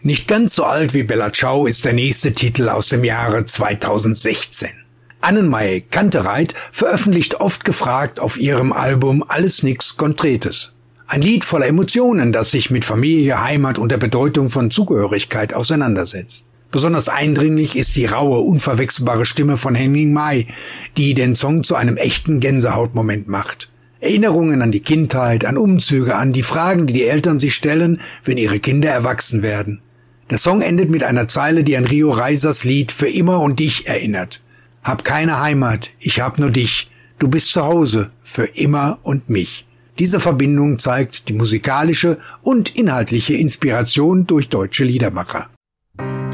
Nicht ganz so alt wie Bella Ciao ist der nächste Titel aus dem Jahre 2016. Annenmai Kantereit veröffentlicht Oft gefragt auf ihrem Album Alles nix Konkretes. Ein Lied voller Emotionen, das sich mit Familie, Heimat und der Bedeutung von Zugehörigkeit auseinandersetzt. Besonders eindringlich ist die raue, unverwechselbare Stimme von Henning Mai, die den Song zu einem echten Gänsehautmoment macht. Erinnerungen an die Kindheit, an Umzüge, an die Fragen, die die Eltern sich stellen, wenn ihre Kinder erwachsen werden. Der Song endet mit einer Zeile, die an Rio Reisers Lied Für immer und dich erinnert. Hab keine Heimat, ich hab nur dich. Du bist zu Hause, für immer und mich. Diese Verbindung zeigt die musikalische und inhaltliche Inspiration durch deutsche Liedermacher.